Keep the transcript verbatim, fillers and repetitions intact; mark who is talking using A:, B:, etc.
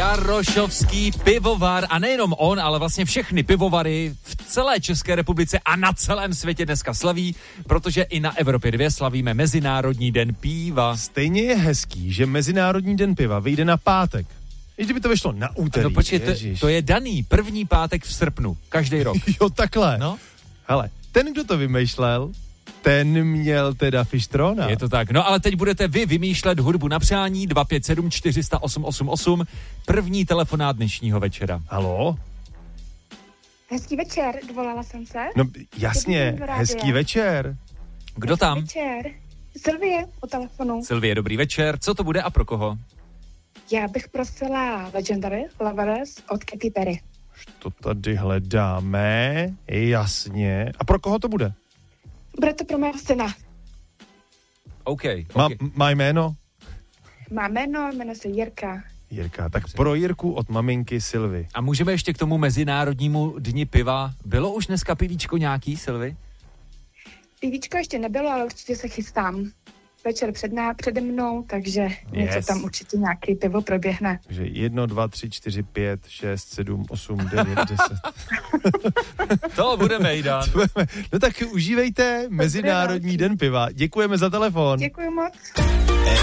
A: Jarošovský pivovar a nejenom on, ale vlastně všechny pivovary v celé České republice a na celém světě dneska slaví, protože i na Evropě dva slavíme Mezinárodní den piva.
B: Stejně je hezký, že Mezinárodní den piva vyjde na pátek. I kdyby to vyšlo na úterý.
A: No počkej, to, to je daný první pátek v srpnu, každý rok.
B: Jo, takhle.
A: No.
B: Hele, ten, kdo to vymýšlel, ten měl teda fištrona.
A: Je to tak. No ale teď budete vy vymýšlet hudbu na přání dva pět sedm čtyři nula osm osm osm. První telefonát dnešního večera.
B: Haló?
C: Hezký večer, dovolala jsem se.
B: No jasně, hezký večer.
A: Kdo tam?
C: Hezký večer. Sylvie po telefonu.
A: Sylvie, dobrý večer. Co to bude a pro koho?
C: Já bych prosila Legendary Lovers od Katy Perry.
B: Už to tady hledáme, jasně. A pro koho to bude?
C: Bude to pro mého syna.
A: OK. okay.
B: Má, má jméno?
C: Má jméno, jmenuje se Jirka.
B: Jirka, tak pro Jirku od maminky Sylvy.
A: A můžeme ještě k tomu Mezinárodnímu dni piva. Bylo už dneska pivíčko nějaký, Sylvy?
C: Pivíčko ještě nebylo, ale určitě se chystám. Večer před ná, přede mnou, takže yes. něco tam určitě nějaký pivo proběhne.
B: Takže jedno, dva, tři, čtyři, pět, šest, sedm, osm, devět, deset.
A: To budeme jí dát.
B: No tak užívejte Mezinárodní den piva. Děkujeme za telefon.
C: Děkuji moc.